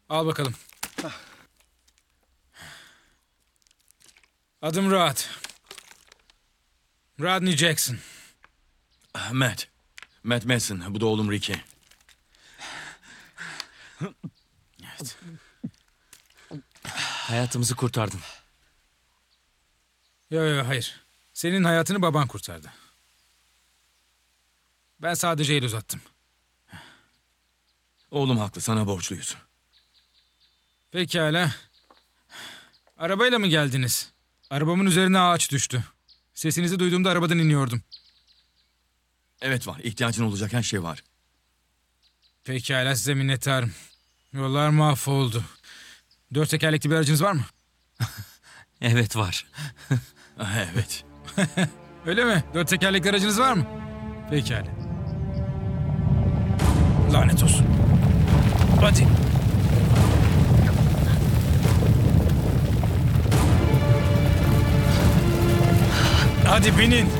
Al bakalım. Adım Rahat. Rodney Jackson. Matt. Matt Mason. Bu da oğlum Ricky. Evet. Hayatımızı kurtardın. Yo, hayır. Senin hayatını baban kurtardı. Ben sadece el uzattım. Oğlum haklı. Sana borçluyuz. Pekala. Arabayla mı geldiniz? Arabamın üzerine ağaç düştü. Sesinizi duyduğumda arabadan iniyordum. Evet var. İhtiyacın olacak her şey var. Pekala, size minnettarım. Yollar mahvoldu. 4 tekerlekli bir aracınız var mı? Evet var. Evet. Öyle mi? 4 tekerlekli aracınız var mı? Pekala. Lanet olsun. Hadi. Hadi binin.